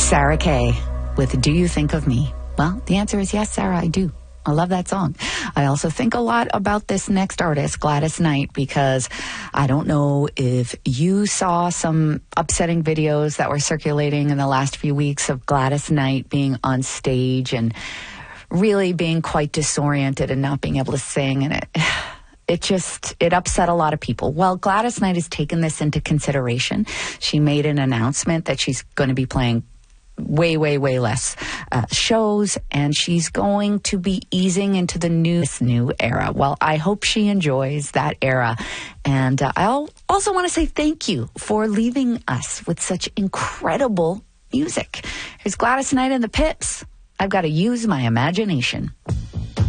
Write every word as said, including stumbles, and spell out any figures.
Sarah Kay with Do You Think of Me? Well, the answer is yes, Sarah, I do. I love that song. I also think a lot about this next artist, Gladys Knight, because I don't know if you saw some upsetting videos that were circulating in the last few weeks of Gladys Knight being on stage and really being quite disoriented and not being able to sing. And it, it just, it upset a lot of people. Well, Gladys Knight has taken this into consideration. She made an announcement that she's going to be playing way, way, way less uh, shows, and she's going to be easing into the new, this new era. Well, I hope she enjoys that era. And uh, I also want to say thank you for leaving us with such incredible music. Here's Gladys Knight and the Pips. I've got to use my imagination.